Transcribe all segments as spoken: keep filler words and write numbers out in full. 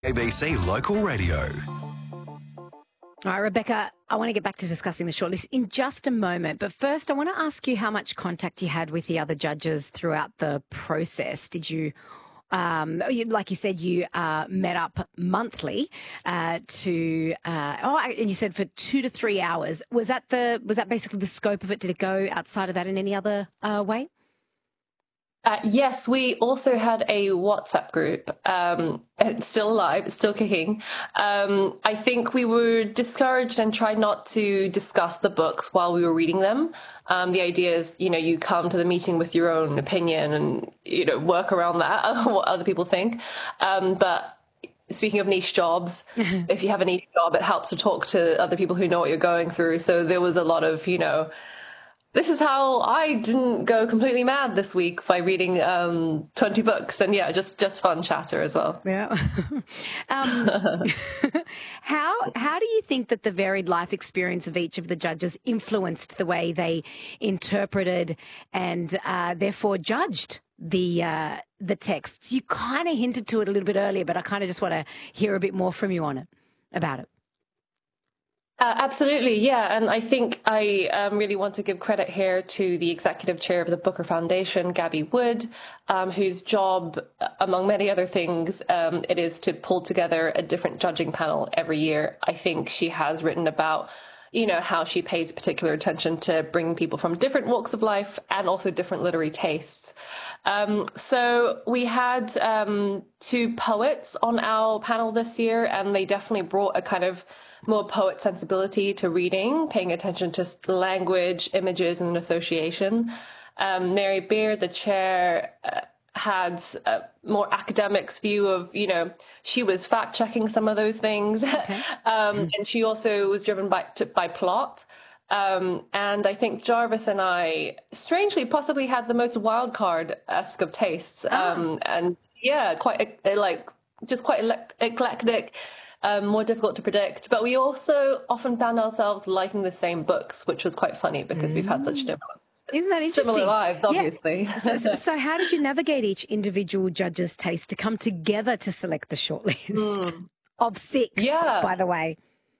A B C Local Radio. All right, Rebecca, I want to get back to discussing the shortlist in just a moment. But first, I want to ask you how much contact you had with the other judges throughout the process. Did you, um, you like you said, you uh, met up monthly uh, to, uh, oh, and you said for two to three hours. Was that the was that basically the scope of it? Did it go outside of that in any other uh, way? Uh, yes, we also had a WhatsApp group. Um, it's still alive, it's still kicking. Um, I think we were discouraged and tried not to discuss the books while we were reading them. Um, the idea is, you know, you come to the meeting with your own opinion and, you know, work around that, what other people think. Um, but speaking of niche jobs, if you have a niche job, it helps to talk to other people who know what you're going through. So there was a lot of, you know, this is how I didn't go completely mad this week by reading um, twenty books. And yeah, just, just fun chatter as well. Yeah. um, how, how do you think that the varied life experience of each of the judges influenced the way they interpreted and uh, therefore judged the uh, the texts? You kind of hinted to it a little bit earlier, but I kind of just want to hear a bit more from you on it, about it. Uh, absolutely, yeah. And I think I um, really want to give credit here to the executive chair of the Booker Foundation, Gabby Wood, um, whose job, among many other things, um, it is to pull together a different judging panel every year. I think she has written about, you know, how she pays particular attention to bringing people from different walks of life and also different literary tastes. Um, so we had um, two poets on our panel this year, and they definitely brought a kind of more poet sensibility to reading, paying attention to language, images, and association. Um, Mary Beard, the chair, uh, had a more academics view of, you know, she was fact checking some of those things. Okay. um, and she also was driven by, to, by plot. Um, and I think Jarvis and I, strangely, possibly had the most wild card-esque of tastes. Oh. Um, and yeah, quite like, just quite eclectic. Um, more difficult to predict, but we also often found ourselves liking the same books, which was quite funny because mm. we've had such different, Isn't that interesting? Similar lives, obviously. Yeah. So, so, so how did you navigate each individual judge's taste to come together to select the shortlist mm. of six, yeah. by the way?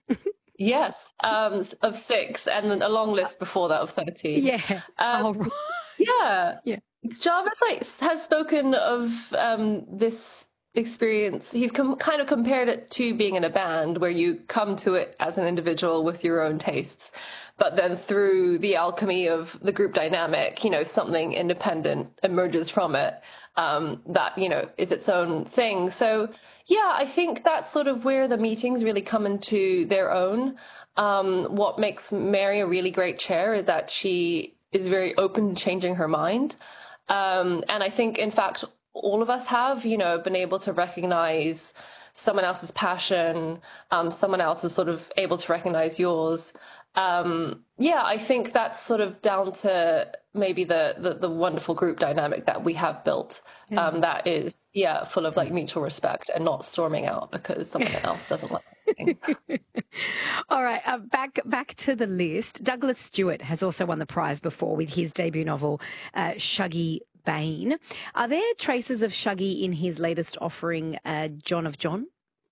Yes, um, of six, and then a long list before that of thirteen. Yeah. Um, oh, right. Yeah. Yeah. Jarvis like, has spoken of um, this experience. He's com- kind of compared it to being in a band where you come to it as an individual with your own tastes, but then through the alchemy of the group dynamic, you know, something independent emerges from it um, that, you know, is its own thing. So yeah, I think that's sort of where the meetings really come into their own. Um, what makes Mary a really great chair is that she is very open to changing her mind. Um, and I think, in fact, all of us have, you know, been able to recognize someone else's passion, um, someone else is sort of able to recognize yours. Um, yeah, I think that's sort of down to maybe the, the, the wonderful group dynamic that we have built. Yeah. Um, that is, yeah, full of like mutual respect and not storming out because someone else doesn't like it. All right, uh, back back to the list. Douglas Stewart has also won the prize before with his debut novel, uh, Shuggie Bain. Are there traces of Shuggie in his latest offering, uh, John of John?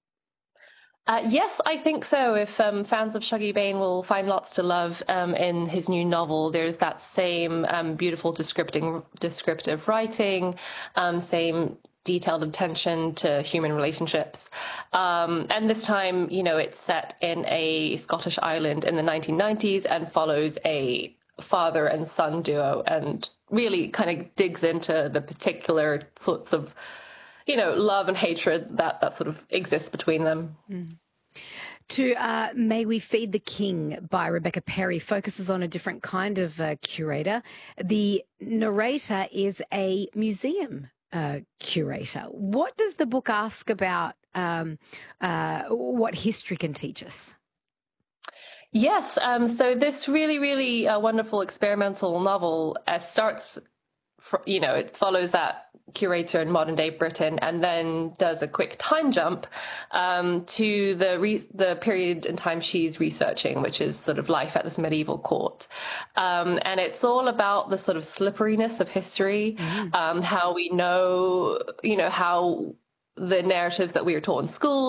Uh, yes, I think so. If um, fans of Shuggie Bain will find lots to love um, in his new novel, there's that same um, beautiful descripting, descriptive writing, um, same detailed attention to human relationships. Um, and this time, you know, it's set in a Scottish island in the nineteen nineties and follows a father and son duo and really kind of digs into the particular sorts of, you know, love and hatred that, that sort of exists between them. Mm. To uh, May We Feed the King by Rebecca Perry focuses on a different kind of uh, curator. The narrator is a museum uh, curator. What does the book ask about um, uh, what history can teach us? Yes, um, so this really, really uh, wonderful experimental novel uh, starts, for, you know, it follows that curator in modern day Britain and then does a quick time jump um, to the re- the period in time she's researching, which is sort of life at this medieval court. Um, and it's all about the sort of slipperiness of history, mm. um, how we know, you know, how the narratives that we were taught in school